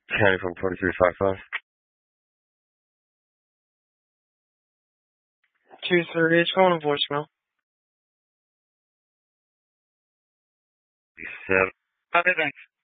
County from 2355. 230, it's going to voicemail. 7. Okay, thanks.